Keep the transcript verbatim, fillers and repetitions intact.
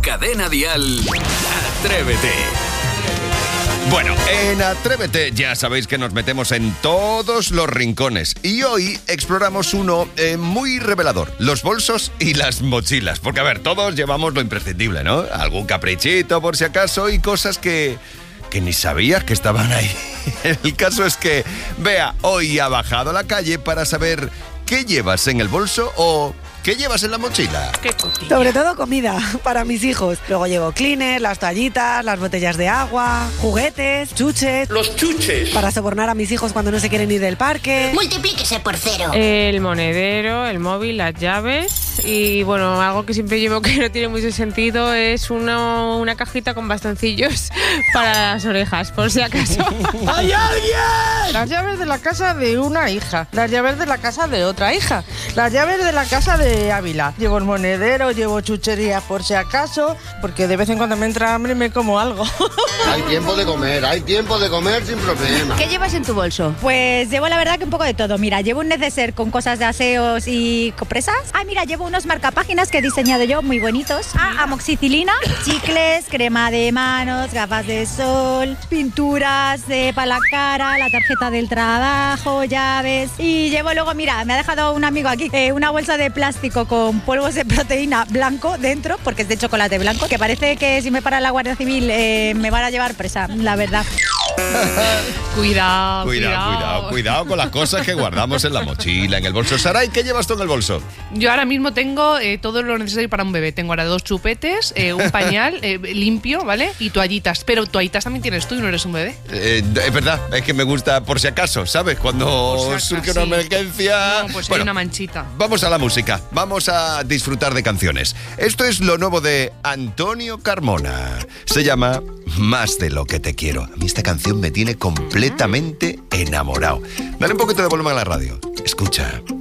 Cadena Dial, Atrévete. Bueno, en Atrévete ya sabéis que nos metemos en todos los rincones y hoy exploramos uno eh, muy revelador, los bolsos y las mochilas. Porque a ver, todos llevamos lo imprescindible, ¿no? Algún caprichito por si acaso y cosas que, que ni sabías que estaban ahí. El caso es que Bea hoy ha bajado a la calle para saber qué llevas en el bolso o qué llevas en la mochila. Qué cotilla. Sobre todo comida para mis hijos. Luego llevo cleaners, las toallitas, las botellas de agua, juguetes, chuches. Los chuches. Para sobornar a mis hijos cuando no se quieren ir del parque. Multiplíquese por cero. El monedero, el móvil, las llaves y bueno, algo que siempre llevo que no tiene mucho sentido es una, una cajita con bastoncillos para las orejas, por si acaso. ¡Hay alguien! Las llaves de la casa de una hija, las llaves de la casa de otra hija, las llaves de la casa de Ávila. Llevo el monedero, llevo chucherías por si acaso, porque de vez en cuando me entra hambre y me como algo. Hay tiempo de comer, hay tiempo de comer sin problema. ¿Qué llevas en tu bolso? Pues llevo la verdad que un poco de todo. Mira, llevo un neceser con cosas de aseos y compresas. Ah, mira, llevo unos marcapáginas que he diseñado yo, muy bonitos. Ah, amoxicilina, chicles, crema de manos, gafas de sol, pinturas de para la cara, la tarjeta del trabajo, llaves. Y llevo luego, mira, me ha dejado un amigo aquí, eh, una bolsa de plástico con polvos de proteína blanco dentro, porque es de chocolate blanco, que parece que si me para la Guardia Civil eh, me van a llevar presa, la verdad. Cuidado, Cuidado, cuidado, cuidado con las cosas que guardamos en la mochila, en el bolso. Saray, ¿qué llevas tú en el bolso? Yo ahora mismo tengo eh, todo lo necesario para un bebé. Tengo ahora dos chupetes, eh, un pañal eh, limpio, ¿vale? Y toallitas. Pero toallitas también tienes tú y no eres un bebé. Eh, es verdad, es que me gusta por si acaso, ¿sabes? Cuando Por si surge acaso, una sí. emergencia... No, pues Bueno, hay una manchita. vamos a la música, vamos a disfrutar de canciones. Esto es lo nuevo de Antonio Carmona. Se llama Más de lo que te quiero. A mí esta canción me tiene completamente enamorado. Dale un poquito de volumen a la radio. Escucha.